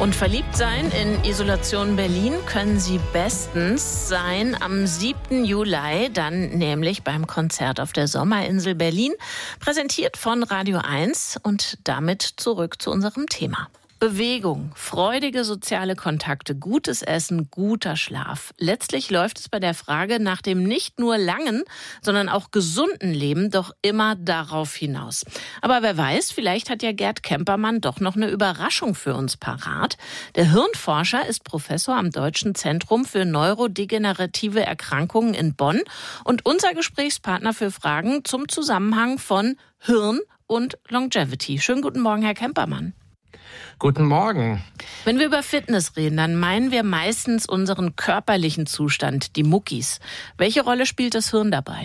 Und verliebt sein in Isolation Berlin können Sie bestens sein am 7. Juli, dann nämlich beim Konzert auf der Sommerinsel Berlin, präsentiert von Radio 1 und damit zurück zu unserem Thema. Bewegung, freudige soziale Kontakte, gutes Essen, guter Schlaf. Letztlich läuft es bei der Frage nach dem nicht nur langen, sondern auch gesunden Leben doch immer darauf hinaus. Aber wer weiß, vielleicht hat ja Gerd Kempermann doch noch eine Überraschung für uns parat. Der Hirnforscher ist Professor am Deutschen Zentrum für neurodegenerative Erkrankungen in Bonn und unser Gesprächspartner für Fragen zum Zusammenhang von Hirn und Longevity. Schönen guten Morgen, Herr Kempermann. Guten Morgen. Wenn wir über Fitness reden, dann meinen wir meistens unseren körperlichen Zustand, die Muckis. Welche Rolle spielt das Hirn dabei?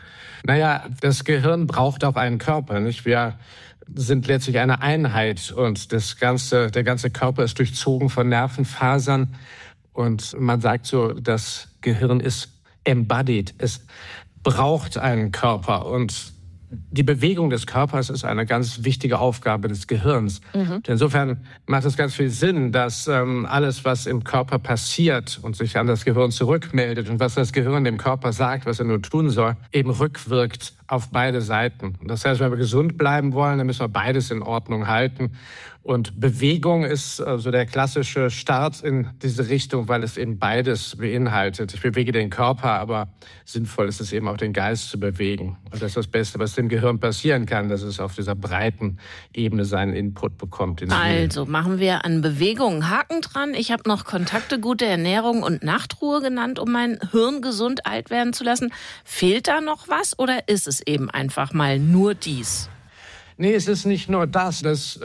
Naja, das Gehirn braucht auch einen Körper, nicht? Wir sind letztlich eine Einheit und der ganze Körper ist durchzogen von Nervenfasern. Und man sagt so, das Gehirn ist embodied. Es braucht einen Körper und die Bewegung des Körpers ist eine ganz wichtige Aufgabe des Gehirns. Insofern macht es ganz viel Sinn, dass alles, was im Körper passiert und sich an das Gehirn zurückmeldet und was das Gehirn dem Körper sagt, was er nur tun soll, eben rückwirkt auf beide Seiten. Das heißt, wenn wir gesund bleiben wollen, dann müssen wir beides in Ordnung halten. Und Bewegung ist so der klassische Start in diese Richtung, weil es eben beides beinhaltet. Ich bewege den Körper, aber sinnvoll ist es eben auch den Geist zu bewegen. Und das ist das Beste, was dem Gehirn passieren kann, dass es auf dieser breiten Ebene seinen Input bekommt. Also machen wir an Bewegung Haken dran. Ich habe noch Kontakte, gute Ernährung und Nachtruhe genannt, um mein Hirn gesund alt werden zu lassen. Fehlt da noch was oder ist es eben einfach mal nur dies? Nee, es ist nicht nur das. Das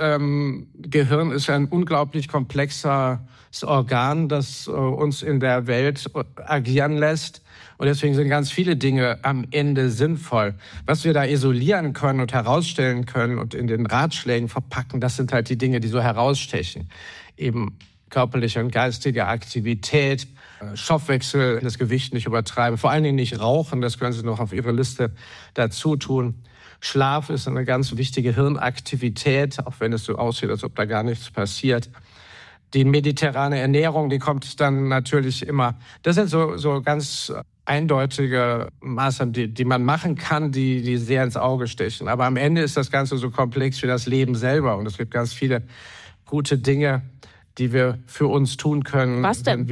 Gehirn ist ein unglaublich komplexes Organ, das uns in der Welt agieren lässt. Und deswegen sind ganz viele Dinge am Ende sinnvoll. Was wir da isolieren können und herausstellen können und in den Ratschlägen verpacken, das sind halt die Dinge, die so herausstechen. Eben körperliche und geistige Aktivität, Stoffwechsel, das Gewicht nicht übertreiben, vor allen Dingen nicht rauchen, das können Sie noch auf Ihre Liste dazu tun. Schlaf ist eine ganz wichtige Hirnaktivität, auch wenn es so aussieht, als ob da gar nichts passiert. Die mediterrane Ernährung, die kommt dann natürlich immer. Das sind so ganz eindeutige Maßnahmen, die man machen kann, die sehr ins Auge stechen. Aber am Ende ist das Ganze so komplex wie das Leben selber. Und es gibt ganz viele gute Dinge, die wir für uns tun können. Was denn?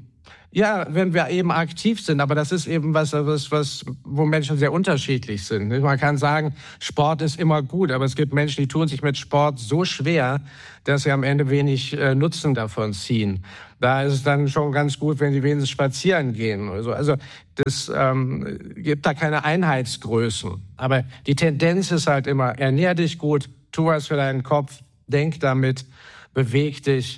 Wenn wir eben aktiv sind. Aber das ist eben was, wo Menschen sehr unterschiedlich sind. Man kann sagen, Sport ist immer gut, aber es gibt Menschen, die tun sich mit Sport so schwer, dass sie am Ende wenig Nutzen davon ziehen. Da ist es dann schon ganz gut, wenn sie wenigstens spazieren gehen. Also das gibt da keine Einheitsgrößen. Aber die Tendenz ist halt immer, ernähr dich gut, tu was für deinen Kopf, denk damit, beweg dich.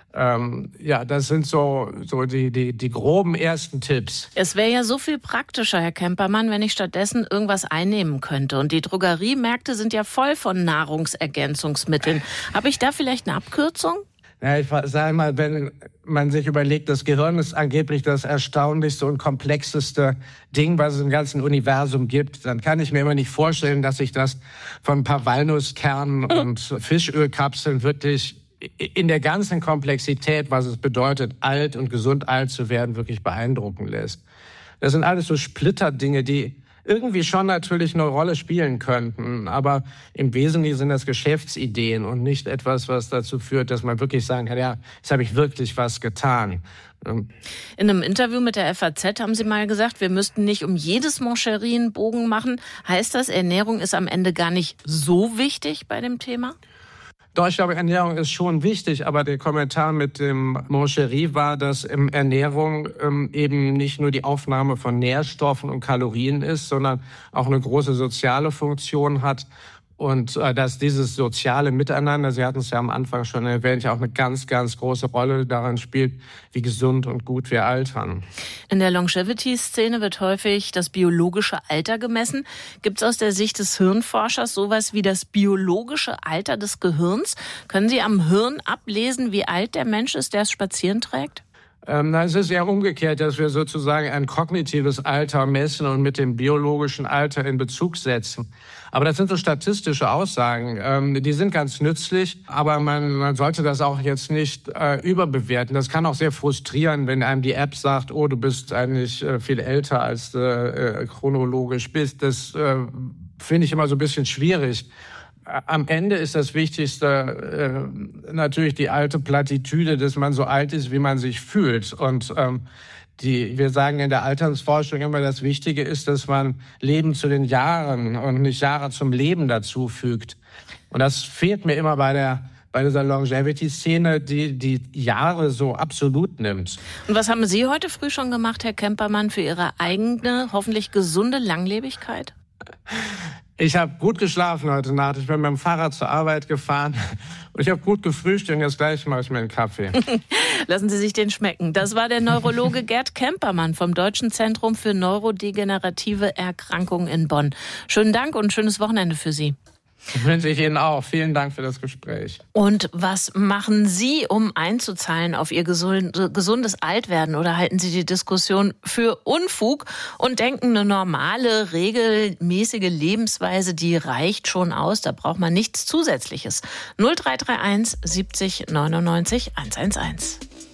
Das sind so die groben ersten Tipps. Es wäre ja so viel praktischer, Herr Kempermann, wenn ich stattdessen irgendwas einnehmen könnte. Und die Drogeriemärkte sind ja voll von Nahrungsergänzungsmitteln. Habe ich da vielleicht eine Abkürzung? Ja, ich sage mal, wenn man sich überlegt, das Gehirn ist angeblich das erstaunlichste und komplexeste Ding, was es im ganzen Universum gibt, dann kann ich mir immer nicht vorstellen, dass ich das von ein paar Walnusskernen und Fischölkapseln wirklich in der ganzen Komplexität, was es bedeutet, alt und gesund alt zu werden, wirklich beeindrucken lässt. Das sind alles so Splitterdinge, die irgendwie schon natürlich eine Rolle spielen könnten, aber im Wesentlichen sind das Geschäftsideen und nicht etwas, was dazu führt, dass man wirklich sagen kann, ja, jetzt habe ich wirklich was getan. In einem Interview mit der FAZ haben Sie mal gesagt, wir müssten nicht um jedes Moncherie einen Bogen machen. Heißt das, Ernährung ist am Ende gar nicht so wichtig bei dem Thema? Doch, ich glaube, Ernährung ist schon wichtig, aber der Kommentar mit dem Moncherie war, dass Ernährung eben nicht nur die Aufnahme von Nährstoffen und Kalorien ist, sondern auch eine große soziale Funktion hat. Und dass dieses soziale Miteinander, Sie hatten es ja am Anfang schon erwähnt, ja auch eine ganz, ganz große Rolle daran spielt, wie gesund und gut wir altern. In der Longevity-Szene wird häufig das biologische Alter gemessen. Gibt es aus der Sicht des Hirnforschers sowas wie das biologische Alter des Gehirns? Können Sie am Hirn ablesen, wie alt der Mensch ist, der es spazieren trägt? Es ist eher umgekehrt, dass wir sozusagen ein kognitives Alter messen und mit dem biologischen Alter in Bezug setzen. Aber das sind so statistische Aussagen. Die sind ganz nützlich, aber man sollte das auch jetzt nicht überbewerten. Das kann auch sehr frustrieren, wenn einem die App sagt, oh, du bist eigentlich viel älter, als du chronologisch bist. Das finde ich immer so ein bisschen schwierig. Am Ende ist das Wichtigste natürlich die alte Plattitüde, dass man so alt ist, wie man sich fühlt. Und wir sagen in der Altersforschung immer, das Wichtige ist, dass man Leben zu den Jahren und nicht Jahre zum Leben dazu fügt. Und das fehlt mir immer bei dieser Longevity-Szene, die Jahre so absolut nimmt. Und was haben Sie heute früh schon gemacht, Herr Kempermann, für Ihre eigene, hoffentlich gesunde Langlebigkeit? Ich habe gut geschlafen heute Nacht. Ich bin mit dem Fahrrad zur Arbeit gefahren und ich habe gut gefrühstückt und jetzt gleich mache ich mir einen Kaffee. Lassen Sie sich den schmecken. Das war der Neurologe Gerd Kempermann vom Deutschen Zentrum für neurodegenerative Erkrankungen in Bonn. Schönen Dank und schönes Wochenende für Sie. Wünsche ich Ihnen auch. Vielen Dank für das Gespräch. Und was machen Sie, um einzuzahlen auf Ihr gesundes Altwerden? Oder halten Sie die Diskussion für Unfug und denken, eine normale, regelmäßige Lebensweise, die reicht schon aus? Da braucht man nichts Zusätzliches. 0331 70 99 111.